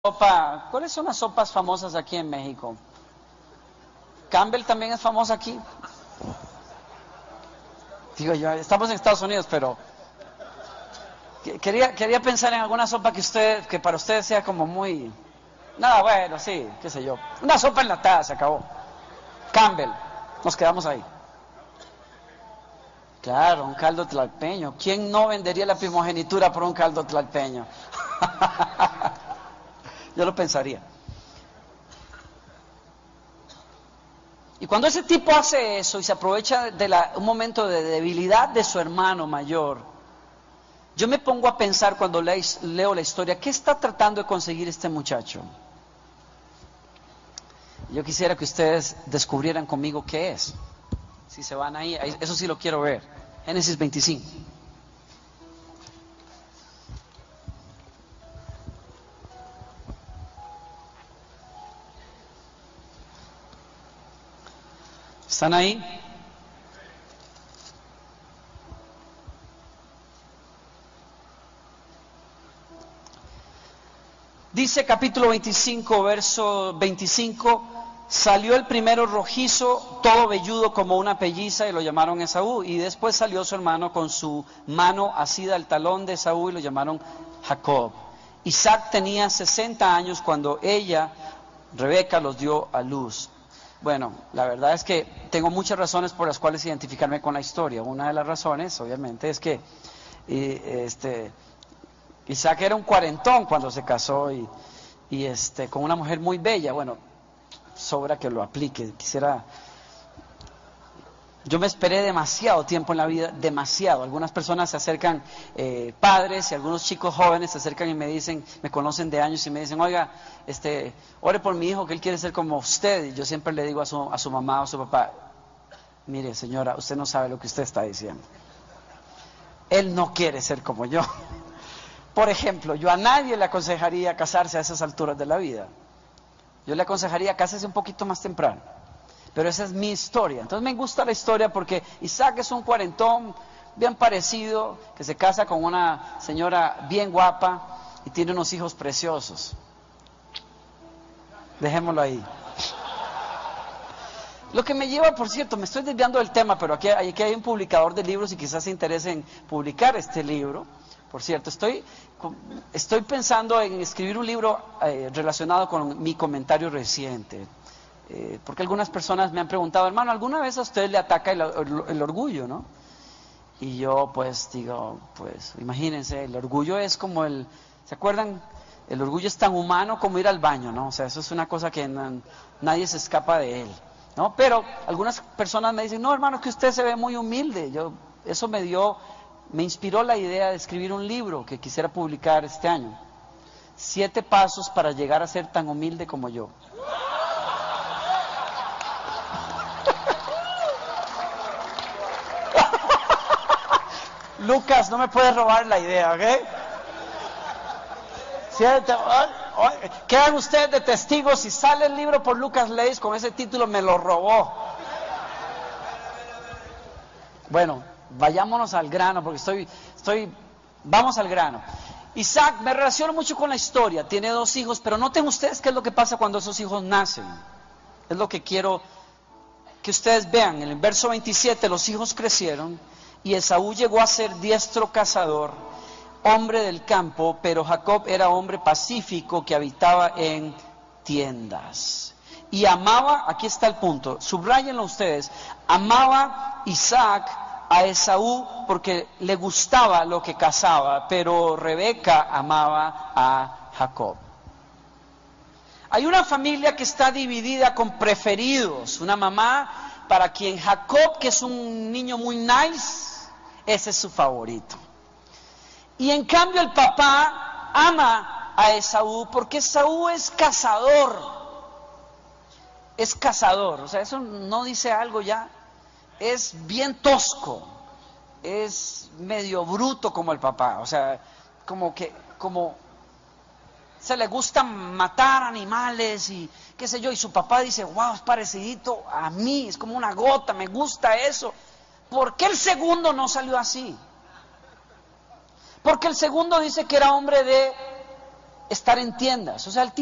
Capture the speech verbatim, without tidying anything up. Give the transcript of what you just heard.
sopa, ¿cuáles son las sopas famosas aquí en México? Campbell también es famosa aquí. Digo yo, estamos en Estados Unidos, pero quería, quería pensar en alguna sopa que usted, que para usted sea como muy, nada, bueno, sí, qué sé yo. Una sopa enlatada, se acabó. Campbell, nos quedamos ahí. Claro, un caldo tlalpeño. ¿Quién no vendería la primogenitura por un caldo tlalpeño? Yo lo pensaría. Y cuando ese tipo hace eso y se aprovecha de la, un momento de debilidad de su hermano mayor, yo me pongo a pensar cuando le, leo la historia, ¿qué está tratando de conseguir este muchacho? Yo quisiera que ustedes descubrieran conmigo qué es. Si se van ahí, eso sí lo quiero ver. Génesis veinticinco. ¿Están ahí? Dice capítulo veinticinco, verso veinticinco, salió el primero rojizo, todo velludo como una pelliza, y lo llamaron Esaú, y después salió su hermano con su mano asida al talón de Esaú, y lo llamaron Jacob. Isaac tenía sesenta años cuando ella, Rebeca, los dio a luz. Bueno, la verdad es que tengo muchas razones por las cuales identificarme con la historia. Una de las razones, obviamente, es que y, este, Isaac era un cuarentón cuando se casó y, y este, con una mujer muy bella. Bueno, sobra que lo aplique. Quisiera... Yo me esperé demasiado tiempo en la vida, demasiado. Algunas personas se acercan, eh, padres y algunos chicos jóvenes se acercan y me dicen, me conocen de años y me dicen, oiga, este, ore por mi hijo que él quiere ser como usted. Y yo siempre le digo a su, a su mamá o a su papá, mire señora, usted no sabe lo que usted está diciendo. Él no quiere ser como yo. Por ejemplo, yo a nadie le aconsejaría casarse a esas alturas de la vida. Yo le aconsejaría casarse un poquito más temprano. Pero esa es mi historia. Entonces me gusta la historia porque Isaac es un cuarentón bien parecido, que se casa con una señora bien guapa y tiene unos hijos preciosos. Dejémoslo ahí. Lo que me lleva, por cierto, me estoy desviando del tema, pero aquí, aquí hay un publicador de libros y quizás se interese en publicar este libro. Por cierto, estoy, estoy pensando en escribir un libro eh, relacionado con mi comentario reciente. Eh, porque algunas personas me han preguntado, hermano, ¿alguna vez a usted le ataca el, el, el orgullo, no? Y yo pues digo, pues imagínense, el orgullo es como el, ¿se acuerdan? El orgullo es tan humano como ir al baño, ¿no? O sea, eso es una cosa que no, nadie se escapa de él, ¿no? Pero algunas personas me dicen, no, hermano, es que usted se ve muy humilde. Yo, eso me dio, me inspiró la idea de escribir un libro que quisiera publicar este año. Siete pasos para llegar a ser tan humilde como yo. Lucas, no me puedes robar la idea, ¿ok? ¿Cierto? Quedan ustedes de testigos, si sale el libro por Lucas Leis con ese título, me lo robó. Bueno, vayámonos al grano, porque estoy, estoy, vamos al grano. Isaac, me relaciono mucho con la historia, tiene dos hijos, pero noten ustedes qué es lo que pasa cuando esos hijos nacen. Es lo que quiero que ustedes vean. En el verso veintisiete, los hijos crecieron, y Esaú llegó a ser diestro cazador, hombre del campo, pero Jacob era hombre pacífico que habitaba en tiendas. Y amaba, aquí está el punto, subrayenlo ustedes, amaba Isaac a Esaú porque le gustaba lo que cazaba, pero Rebeca amaba a Jacob. Hay una familia que está dividida con preferidos, una mamá para quien Jacob, que es un niño muy nice, ese es su favorito. Y en cambio el papá ama a Esaú porque Esaú es cazador. Es cazador, o sea, eso no dice algo ya. Es bien tosco. Es medio bruto como el papá, o sea, como que, como se le gusta matar animales y qué sé yo, y su papá dice, wow, es parecidito a mí, es como una gota, me gusta eso. ¿Por qué el segundo no salió así? Porque el segundo dice que era hombre de estar en tiendas. O sea, el